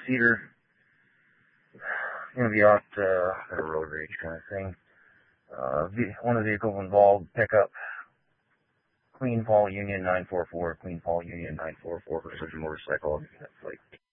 seater. Going to be out at a road rage kind of thing. One of the vehicles involved, pickup, Clean Paul Union 944, Clean Paul Union 944 versus motorcycle. That's like